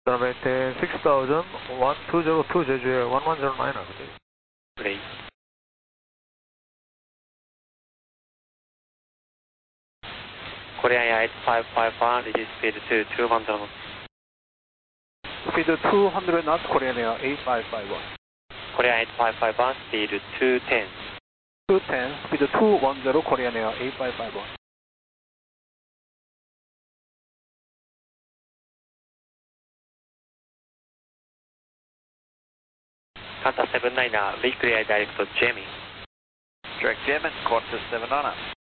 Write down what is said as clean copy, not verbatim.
그 다음에 6000-1202 제주에 1109 하거든요. 그래. Korean Air 8551, reduce speed to 200 knots. Speed 200 knots, Korean Air 8551. Korean 8551, speed 210. 210, speed 210, Korean Air 8551. Qantas 79er, reclear direct to Jamming. Direct German, Qantas 79er.